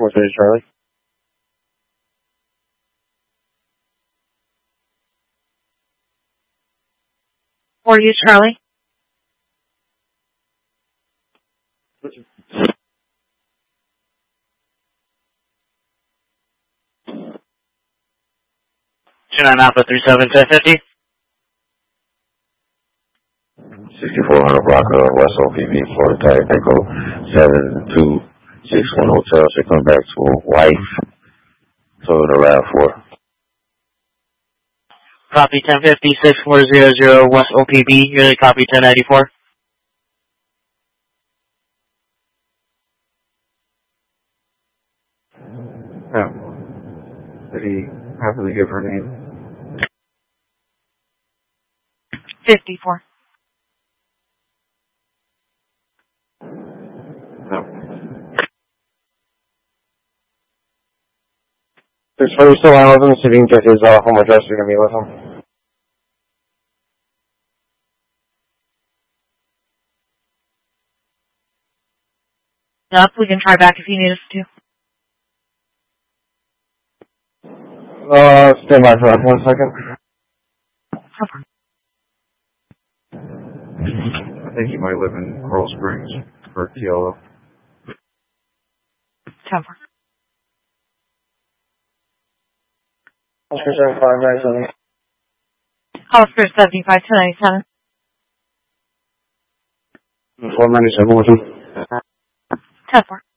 430 Charlie. For you, Charlie. Alpha 37 6400 block West OPB, Florida Tag Echo 7261 Hotel. Should come back to a wife. Toyota RAV4. Copy 1050 6400 West OPB. Unit copy 1094. Yeah. Did he happily give her name? 54. No. So you still on with him, so you can get his home address, you're going to be with him. Yep, we can try back if you need us to. Stand by for that 1 second. I think he might live in Coral Springs or Keolo. 10-4. Oscar 75, 97. Oscar 75 to 97. 497 with him. 10-4.